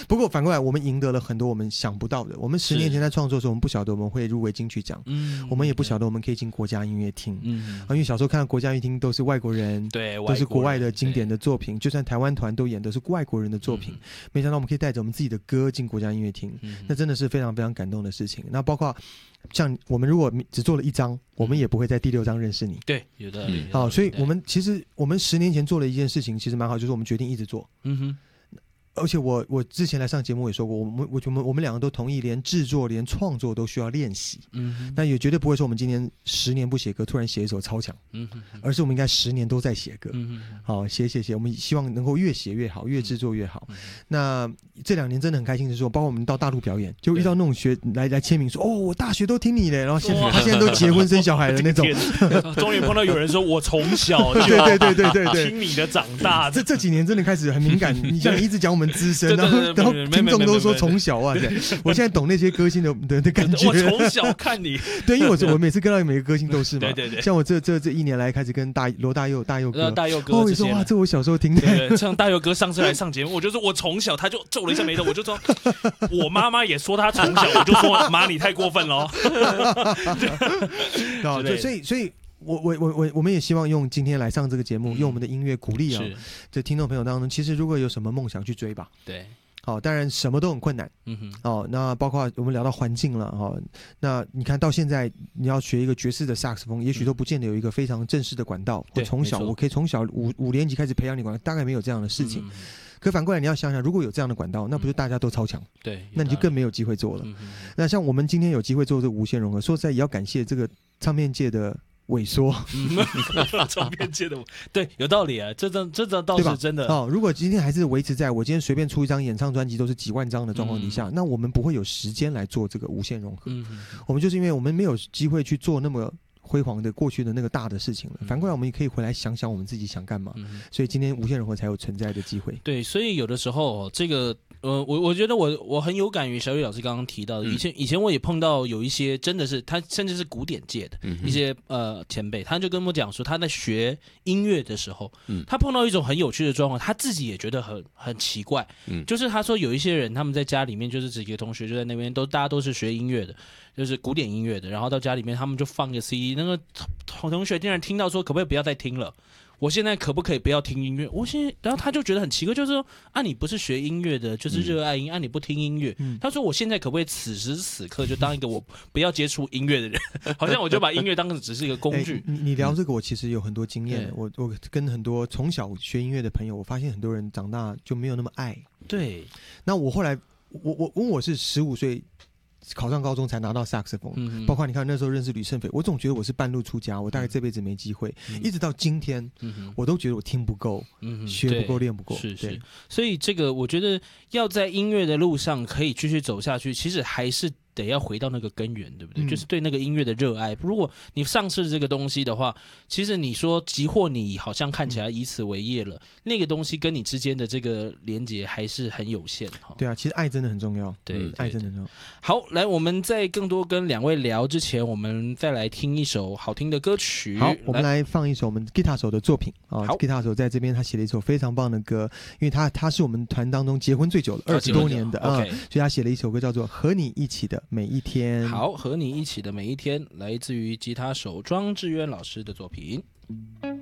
不过反过来，我们赢得了很多我们想不到的。我们10年前在创作的时候，我们不晓得我们会入围金曲奖，我们也不晓得我们可以进国家音乐厅，因为小时候看到国家音乐厅都是外国人， 对， 都是国外的经典的作品，就算台湾团都演的是外国人的作品，没想到我们可以带着我们自己的歌进国家音乐厅，那真的是非常非常感动的事情。那包括像我们如果只做了1张，我们也不会在第6张认识你。 对，有的。 好，所以我们其实我们10年前做了一件事情，其实蛮好，就是我们决定一直做。而且我之前来上节目也说过，我们2个都同意，连制作连创作都需要练习。但也绝对不会说我们今年10年不写歌，突然写一首超强。而是我们应该10年都在写歌。好，写，我们希望能够越写越好，越制作越好。那这2年真的很开心的是说，包括我们到大陆表演，就遇到那种来签名说，哦，我大学都听你的，然后他现在都结婚生小孩了那种。 终于碰到有人说我从小就对听你的长大。 这几年真的开始很敏感，你像一直讲我们资深，然后听众都说从小啊，我现在懂那些歌星的感觉。 我从小看你， 对，因为我每次跟到每个歌星都是嘛， 对， 像我这1年来开始跟罗大佑哥， 哦， 你说哇，这我小时候听的。 对，像大佑哥上次来上节目，我就说我从小，他就皱了一下眉头，我就说我妈妈也说他从小，我就说妈你太过分了。 所以。我们也希望用今天来上这个节目，用我们的音乐鼓励啊，这听众朋友当中，其实如果有什么梦想去追吧。 对， 好，当然什么都很困难。那包括我们聊到环境了哈，那你看到现在你要学一个爵士的萨克斯风，也许都不见得有一个非常正式的管道。我可以从小5年级开始培养你管道，大概没有这样的事情。可反过来你要想想，如果有这样的管道，那不是大家都超强？对，那你就更没有机会做了。那像我们今天有机会做这个无限融合，说实在也要感谢这个唱片界的萎缩。 唱片界的对，有道理啊，这倒是真的。 如果今天还是维持在我今天随便出一张演唱专辑都是几万张的状况底下，那我们不会有时间来做这个无限融合。我们就是因为我们没有机会去做那么辉煌的过去的那个大的事情了，反过来我们也可以回来想想我们自己想干嘛，所以今天无限融合才有存在的机会。 对，所以有的时候这个我觉得我很有感于小雨老师刚刚提到的，以前我也碰到有一些真的是他甚至是古典界的一些前辈，他就跟我讲说他在学音乐的时候，他碰到一种很有趣的状况，他自己也觉得很奇怪，就是他说有一些人他们在家里面就是几个同学就在那边大家都是学音乐的，就是古典音乐的，然后到家里面他们就放个 CD， 那个同学竟然听到说可不可以不要再听了。我现在可不可以不要听音乐？然后他就觉得很奇怪，就是说啊，你不是学音乐的，就是热爱音，你不听音乐。他说我现在可不可以此时此刻就当一个我不要接触音乐的人？好像我就把音乐当成只是一个工具。 你聊这个，我其实有很多经验。我跟很多从小学音乐的朋友，我发现很多人长大就没有那么爱。 对。 那我后来我是15岁。考上高中才拿到萨克斯风，包括你看那时候认识吕胜斐，我总觉得我是半路出家，我大概这辈子没机会，一直到今天，我都觉得我听不够，学不够，练不够。 是，所以这个我觉得要在音乐的路上可以继续走下去，其实还是得要回到那个根源，对不对？就是对那个音乐的热爱。如果你丧失这个东西的话，其实你说即或你好像看起来以此为业了，那个东西跟你之间的这个连结还是很有限。 对啊，其实爱真的很重要。 对， 爱真的很重要。 好，来，我们在更多跟2位聊之前，我们再来听一首好听的歌曲。 好，我们来放一首我们吉他手的作品啊。吉他手在这边他写了一首非常棒的歌，因为他是我们团当中结婚最久的20多年的所以他写了一首歌叫做《和你一起的每一天》。 好，和你一起的每一天，来自于吉他手庄智渊老师的作品。